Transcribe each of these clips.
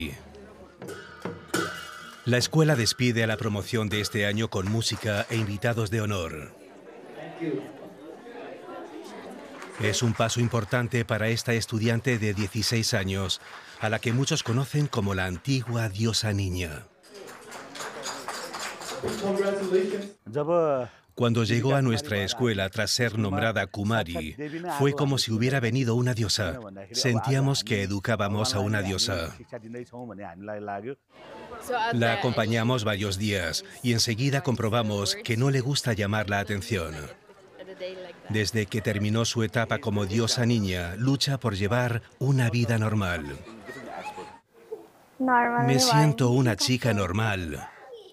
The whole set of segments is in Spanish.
La escuela despide a la promoción de este año con música e invitados de honor. Es un paso importante para esta estudiante de 16 años, a la que muchos conocen como la antigua diosa niña. Cuando llegó a nuestra escuela tras ser nombrada Kumari, fue como si hubiera venido una diosa. Sentíamos que educábamos a una diosa. La acompañamos varios días y enseguida comprobamos que no le gusta llamar la atención. Desde que terminó su etapa como diosa niña, lucha por llevar una vida normal. Me siento una chica normal.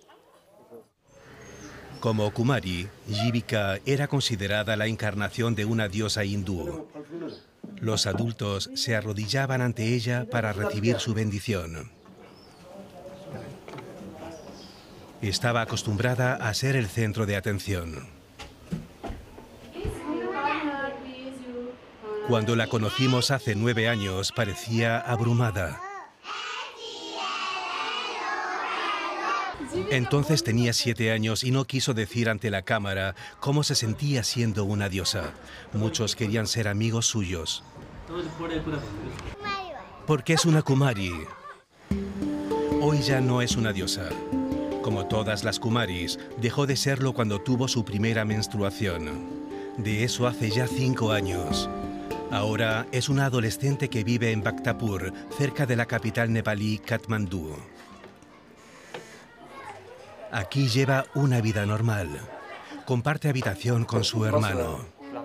Como Kumari, Jivika era considerada la encarnación de una diosa hindú. Los adultos se arrodillaban ante ella para recibir su bendición. Estaba acostumbrada a ser el centro de atención. Cuando la conocimos hace 9 años, parecía abrumada. Entonces tenía 7 años y no quiso decir ante la cámara cómo se sentía siendo una diosa. Muchos querían ser amigos suyos. Porque es una Kumari. Hoy ya no es una diosa. Como todas las Kumaris, dejó de serlo cuando tuvo su primera menstruación. De eso hace ya 5 años. Ahora es una adolescente que vive en Bhaktapur, cerca de la capital nepalí, Katmandú. Aquí lleva una vida normal. Comparte habitación con su hermano.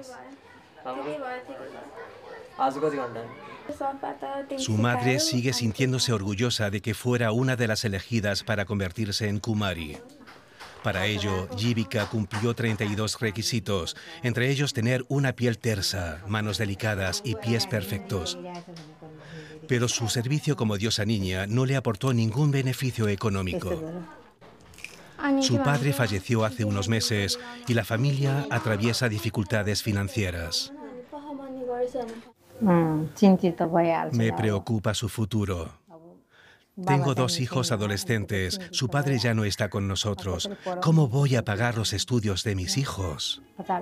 Su madre sigue sintiéndose orgullosa de que fuera una de las elegidas para convertirse en Kumari. Para ello, Jivika cumplió 32 requisitos, entre ellos tener una piel tersa, manos delicadas y pies perfectos. Pero su servicio como diosa niña no le aportó ningún beneficio económico. Su padre falleció hace unos meses y la familia atraviesa dificultades financieras. Me preocupa su futuro. Tengo 2 hijos adolescentes. Su padre ya no está con nosotros. ¿Cómo voy a pagar los estudios de mis hijos?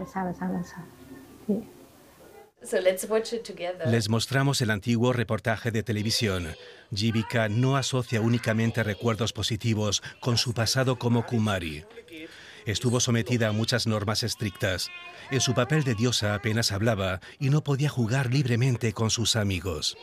Les mostramos el antiguo reportaje de televisión. Jivika no asocia únicamente recuerdos positivos con su pasado como Kumari. Estuvo sometida a muchas normas estrictas. En su papel de diosa apenas hablaba y no podía jugar libremente con sus amigos.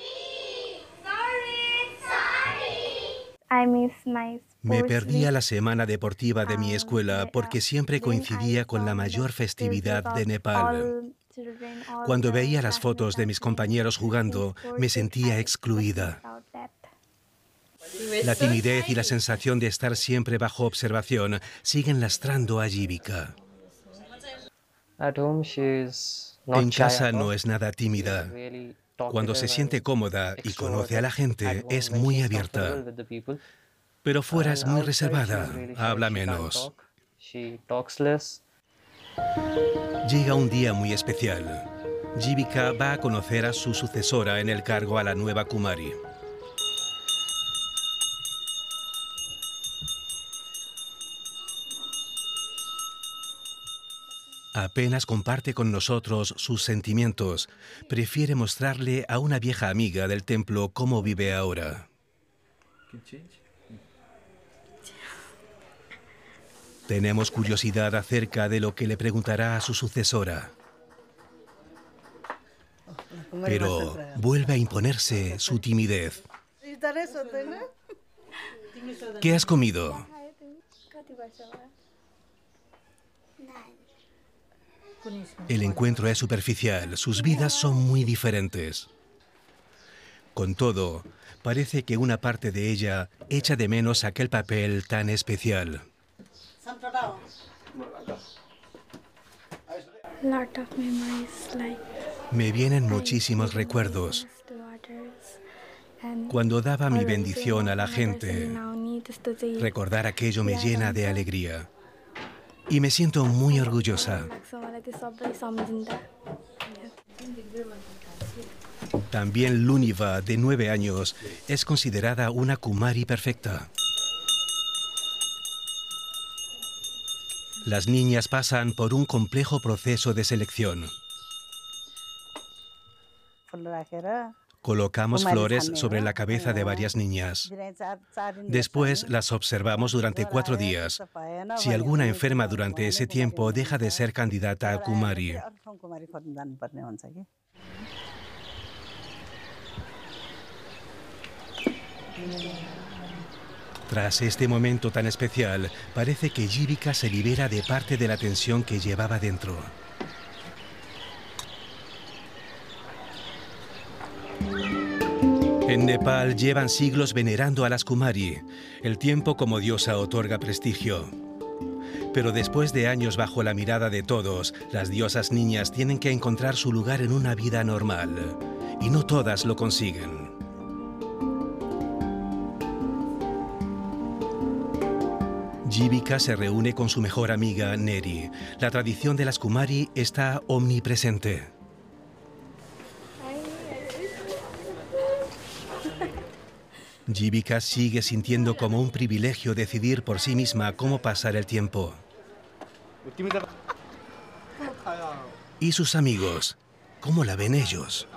Me perdía la semana deportiva de mi escuela porque siempre coincidía con la mayor festividad de Nepal. Cuando veía las fotos de mis compañeros jugando, me sentía excluida. La timidez y la sensación de estar siempre bajo observación siguen lastrando a Jivika. En casa no es nada tímida. Cuando se siente cómoda y conoce a la gente, es muy abierta. Pero fuera es muy reservada, habla menos. Llega un día muy especial. Jivika va a conocer a su sucesora en el cargo, a la nueva Kumari. Apenas comparte con nosotros sus sentimientos. Prefiere mostrarle a una vieja amiga del templo cómo vive ahora. Tenemos curiosidad acerca de lo que le preguntará a su sucesora. Pero vuelve a imponerse su timidez. ¿Qué has comido? El encuentro es superficial, sus vidas son muy diferentes. Con todo, parece que una parte de ella echa de menos aquel papel tan especial. Me vienen muchísimos recuerdos. Cuando daba mi bendición a la gente, recordar aquello me llena de alegría. Y me siento muy orgullosa. También Luniva, de 9 años, es considerada una Kumari perfecta. Las niñas pasan por un complejo proceso de selección. Colocamos flores sobre la cabeza de varias niñas. Después las observamos durante 4 días. Si alguna enferma durante ese tiempo, deja de ser candidata a Kumari. Tras este momento tan especial, parece que Jivika se libera de parte de la tensión que llevaba dentro. En Nepal llevan siglos venerando a las Kumari. El tiempo como diosa otorga prestigio. Pero después de años bajo la mirada de todos, las diosas niñas tienen que encontrar su lugar en una vida normal. Y no todas lo consiguen. Jivika se reúne con su mejor amiga, Neri. La tradición de las Kumari está omnipresente. Jivika sigue sintiendo como un privilegio decidir por sí misma cómo pasar el tiempo. ¿Y sus amigos? ¿Cómo la ven ellos?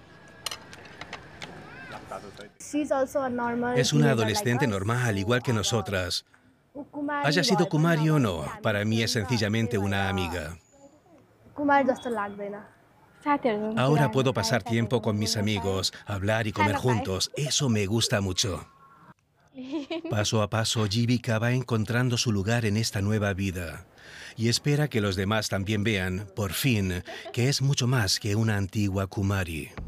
Es una adolescente normal, igual que nosotras. Haya sido Kumari o no, para mí es sencillamente una amiga. Ahora puedo pasar tiempo con mis amigos, hablar y comer juntos. Eso me gusta mucho. Paso a paso, Jivika va encontrando su lugar en esta nueva vida. Y espera que los demás también vean, por fin, que es mucho más que una antigua Kumari.